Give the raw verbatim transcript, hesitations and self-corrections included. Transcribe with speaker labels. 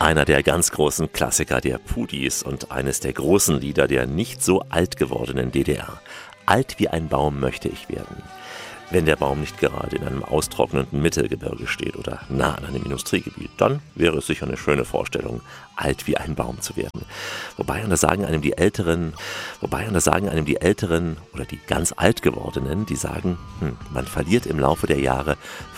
Speaker 1: Einer der ganz großen Klassiker der Pudis und eines der großen Lieder der nicht so alt gewordenen D D R. Alt wie ein Baum möchte ich werden. Wenn der Baum nicht gerade in einem austrocknenden Mittelgebirge steht oder nah an einem Industriegebiet, dann wäre es sicher eine schöne Vorstellung, alt wie ein Baum zu werden. Wobei, und das sagen einem die Älteren, wobei, und das sagen einem die Älteren oder die ganz alt gewordenen, die sagen, hm, man verliert im Laufe der Jahre